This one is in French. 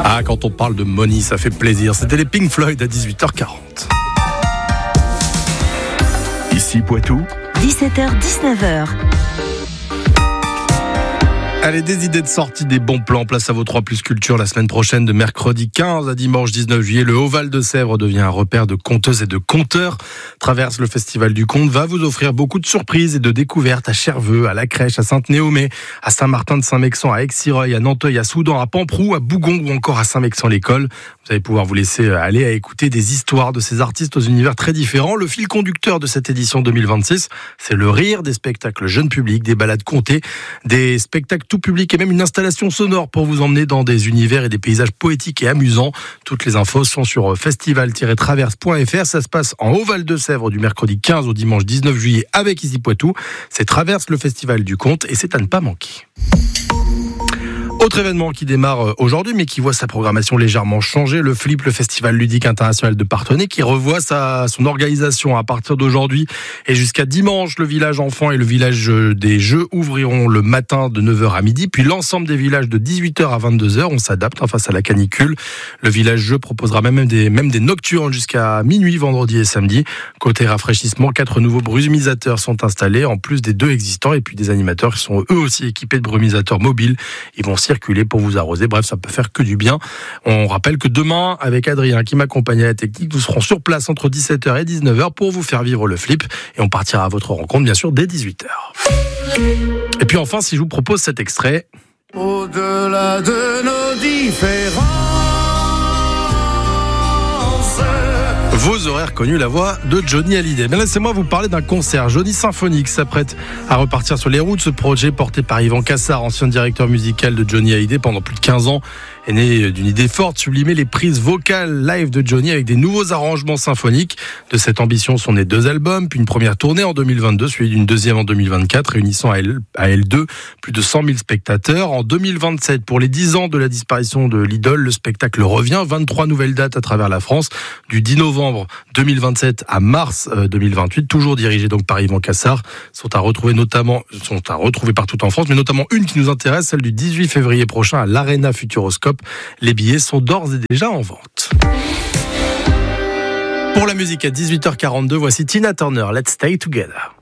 Ah, quand on parle de money, ça fait plaisir. C'était les Pink Floyd à 18h40. Ici Poitou, 17h-19h. Allez, des idées de sortie, des bons plans. Place à vos 3 plus culture la semaine prochaine de mercredi 15 à dimanche 19 juillet. Le Haut Val de Sèvres devient un repère de conteuses et de conteurs. Traverse le Festival du Conte va vous offrir beaucoup de surprises et de découvertes à Cherveux, à La Crèche, à Sainte-Néomée, à Saint-Martin de Saint-Mexan, à Aix-Sireuil, à Nanteuil, à Soudan, à Pamprou, à Bougon ou encore à Saint-Mexan-l'École. Vous allez pouvoir vous laisser aller à écouter des histoires de ces artistes aux univers très différents. Le fil conducteur de cette édition 2026, c'est le rire, des spectacles jeunes publics, des balades contées, des spectacles tout public et même une installation sonore pour vous emmener dans des univers et des paysages poétiques et amusants. Toutes les infos sont sur festival-traverse.fr. Ça se passe en Haut-Val de Sèvres du mercredi 15 au dimanche 19 juillet avec Ici Poitou. C'est Traverse le Festival du Conte et c'est à ne pas manquer. Autre événement qui démarre aujourd'hui, mais qui voit sa programmation légèrement changer, le FLIP, le Festival ludique international de Parthenay, qui revoit son organisation à partir d'aujourd'hui et jusqu'à dimanche. Le village enfant et le village des jeux ouvriront le matin de 9h à midi, puis l'ensemble des villages de 18h à 22h. On s'adapte face à la canicule. Le village jeu proposera même des nocturnes jusqu'à minuit, vendredi et samedi. Côté rafraîchissement, 4 nouveaux brumisateurs sont installés, en plus des 2 existants, et puis des animateurs qui sont eux aussi équipés de brumisateurs mobiles. Ils vont circuler pour vous arroser. Bref, ça peut faire que du bien. On rappelle que demain, avec Adrien qui m'accompagne à la technique, nous serons sur place entre 17h et 19h pour vous faire vivre le flip. Et on partira à votre rencontre, bien sûr, dès 18h. Et puis enfin, si je vous propose cet extrait... Au-delà de nos différences, vous aurez reconnu la voix de Johnny Hallyday. Mais laissez-moi vous parler d'un concert. Johnny Symphonique s'apprête à repartir sur les routes. Ce projet porté par Yvan Cassard, ancien directeur musical de Johnny Hallyday pendant plus de 15 ans, est né d'une idée forte, sublimer les prises vocales live de Johnny avec des nouveaux arrangements symphoniques. De cette ambition sont nés 2 albums, puis une première tournée en 2022, suivie d'une deuxième en 2024, réunissant à elle 2 plus de 100 000 spectateurs. En 2027, pour les 10 ans de la disparition de l'idole, le spectacle revient. 23 nouvelles dates à travers la France, du 10 novembre 2027 à mars 2028, toujours dirigées donc par Yvan Cassard, sont à retrouver partout en France, mais notamment une qui nous intéresse, celle du 18 février prochain à l'Arena Futuroscope. Les billets sont d'ores et déjà en vente. Pour la musique à 18h42, voici Tina Turner, Let's Stay Together.